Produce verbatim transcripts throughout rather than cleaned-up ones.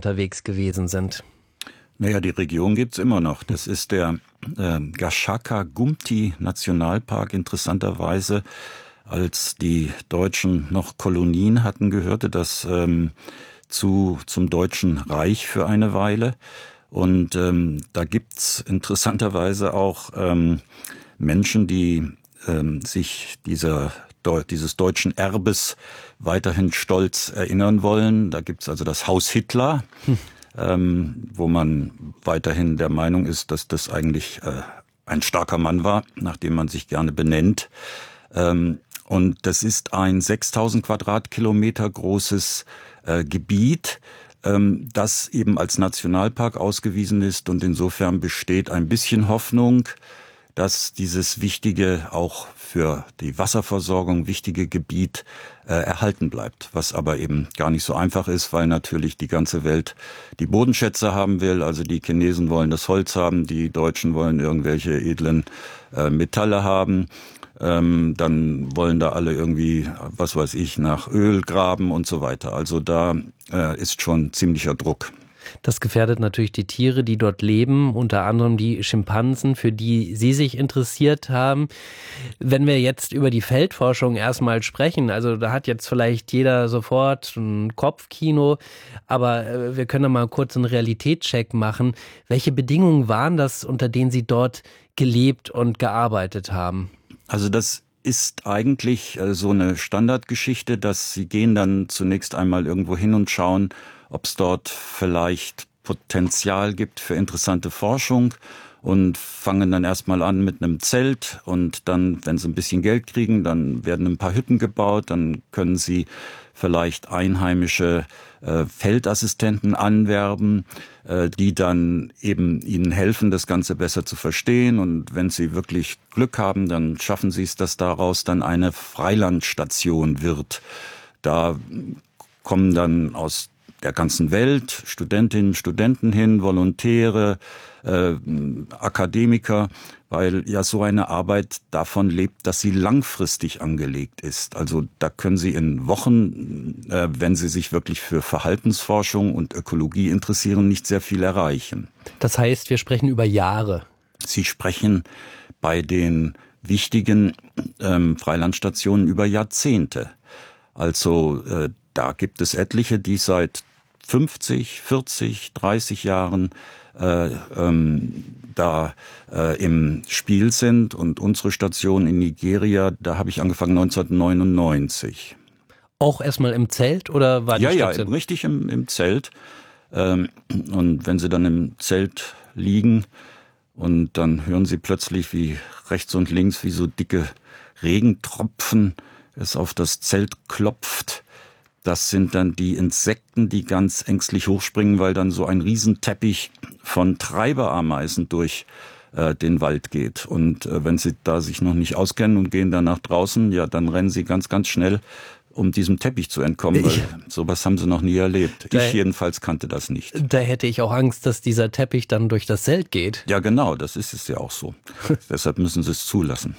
unterwegs gewesen sind. Naja, die Region gibt's immer noch. Das ist der äh, Gashaka-Gumti-Nationalpark. Interessanterweise, als die Deutschen noch Kolonien hatten, gehörte das ähm, zu zum Deutschen Reich für eine Weile. Und ähm, da gibt's interessanterweise auch ähm, Menschen, die ähm, sich dieser dieses deutschen Erbes weiterhin stolz erinnern wollen. Da gibt's also das Haus Hitler, hm. ähm, wo man weiterhin der Meinung ist, dass das eigentlich äh, ein starker Mann war, nach dem man sich gerne benennt. Ähm, und das ist ein sechstausend Quadratkilometer großes äh, Gebiet, ähm, das eben als Nationalpark ausgewiesen ist. Und insofern besteht ein bisschen Hoffnung, dass dieses wichtige, auch für die Wasserversorgung wichtige Gebiet äh, erhalten bleibt. Was aber eben gar nicht so einfach ist, weil natürlich die ganze Welt die Bodenschätze haben will. Also die Chinesen wollen das Holz haben, die Deutschen wollen irgendwelche edlen äh, Metalle haben. Ähm, dann wollen da alle irgendwie, was weiß ich, nach Öl graben und so weiter. Also da äh, ist schon ziemlicher Druck. Das gefährdet natürlich die Tiere, die dort leben, unter anderem die Schimpansen, für die Sie sich interessiert haben. Wenn wir jetzt über die Feldforschung erstmal sprechen, also da hat jetzt vielleicht jeder sofort ein Kopfkino, aber wir können mal kurz einen Realitätscheck machen. Welche Bedingungen waren das, unter denen Sie dort gelebt und gearbeitet haben? Also das ist eigentlich so eine Standardgeschichte, dass Sie gehen dann zunächst einmal irgendwo hin und schauen, ob es dort vielleicht Potenzial gibt für interessante Forschung und fangen dann erstmal an mit einem Zelt und dann, wenn sie ein bisschen Geld kriegen, dann werden ein paar Hütten gebaut, dann können sie vielleicht einheimische äh, Feldassistenten anwerben, äh, die dann eben ihnen helfen, das Ganze besser zu verstehen. Und wenn sie wirklich Glück haben, dann schaffen sie es, dass daraus dann eine Freilandstation wird. Da kommen dann aus der ganzen Welt Studentinnen, Studenten hin, Volontäre, äh, Akademiker, weil ja so eine Arbeit davon lebt, dass sie langfristig angelegt ist. Also da können Sie in Wochen, äh, wenn Sie sich wirklich für Verhaltensforschung und Ökologie interessieren, nicht sehr viel erreichen. Das heißt, wir sprechen über Jahre. Sie sprechen bei den wichtigen ähm, Freilandstationen über Jahrzehnte. Also äh, da gibt es etliche, die seit fünfzig, vierzig, dreißig Jahren äh, ähm, da äh, im Spiel sind. Und unsere Station in Nigeria, da habe ich angefangen neunzehnhundertneunundneunzig. Auch erstmal im Zelt oder war die Ja, Station? ja, richtig im, im Zelt. Ähm, und wenn Sie dann im Zelt liegen und dann hören Sie plötzlich, wie rechts und links wie so dicke Regentropfen es auf das Zelt klopft. Das sind dann die Insekten, die ganz ängstlich hochspringen, weil dann so ein Riesenteppich von Treiberameisen durch äh, den Wald geht. Und äh, wenn Sie da sich noch nicht auskennen und gehen dann nach draußen, ja, dann rennen Sie ganz, ganz schnell, um diesem Teppich zu entkommen, weil sowas haben Sie noch nie erlebt. Da, ich jedenfalls kannte das nicht. Da hätte ich auch Angst, dass dieser Teppich dann durch das Zelt geht. Ja, genau, das ist es ja auch so. Deshalb müssen Sie es zulassen.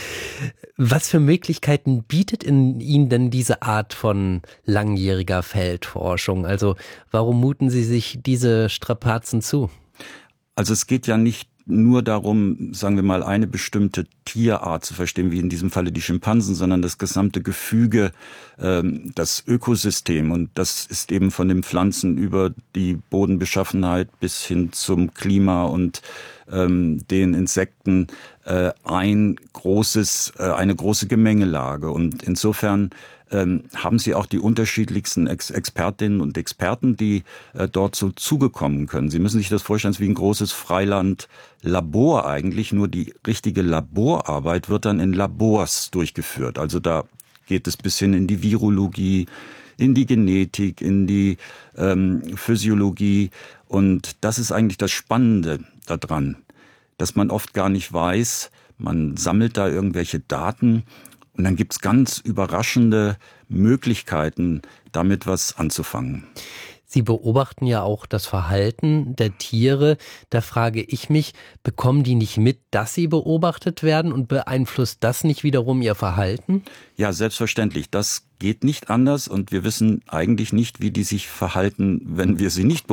Was für Möglichkeiten bietet in Ihnen denn diese Art von langjähriger Feldforschung? Also warum muten Sie sich diese Strapazen zu? Also es geht ja nicht nur darum, sagen wir mal, eine bestimmte Tierart zu verstehen, wie in diesem Falle die Schimpansen, sondern das gesamte Gefüge, ähm, das Ökosystem. Und das ist eben von den Pflanzen über die Bodenbeschaffenheit bis hin zum Klima und ähm, den Insekten äh, ein großes, äh, eine große Gemengelage. Und insofern ähm, haben Sie auch die unterschiedlichsten Ex- Expertinnen und Experten, die äh, dort so zugekommen können. Sie müssen sich das vorstellen, wie ein großes Freiland-Labor eigentlich. Nur die richtige Laborarbeit wird dann in Labors durchgeführt. Also da geht es bis hin in die Virologie, in die Genetik, in die ähm, Physiologie. Und das ist eigentlich das Spannende daran, dass man oft gar nicht weiß, man sammelt da irgendwelche Daten und dann gibt's ganz überraschende Möglichkeiten, damit was anzufangen. Sie beobachten ja auch das Verhalten der Tiere. Da frage ich mich, bekommen die nicht mit, dass sie beobachtet werden und beeinflusst das nicht wiederum ihr Verhalten? Ja, selbstverständlich. Das geht nicht anders und wir wissen eigentlich nicht, wie die sich verhalten, wenn wir sie nicht beobachten.